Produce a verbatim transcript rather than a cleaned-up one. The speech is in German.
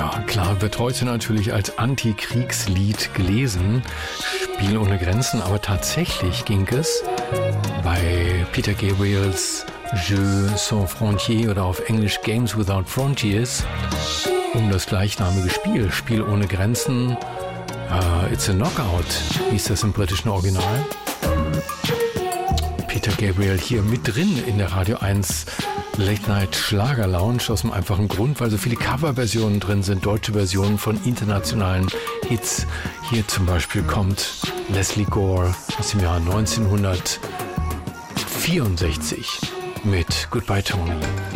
Ja, klar, wird heute natürlich als Antikriegslied gelesen, Spiel ohne Grenzen, aber tatsächlich ging es bei Peter Gabriels Jeux sans frontières oder auf Englisch Games Without Frontiers um das gleichnamige Spiel, Spiel ohne Grenzen. Uh, It's a Knockout, hieß das im britischen Original. Peter Gabriel hier mit drin in der Radio eins Late Night Schlager Lounge aus dem einfachen Grund, weil so viele Coverversionen drin sind, deutsche Versionen von internationalen Hits. Hier zum Beispiel kommt Leslie Gore aus dem Jahr neunzehnhundertvierundsechzig mit Goodbye Tony.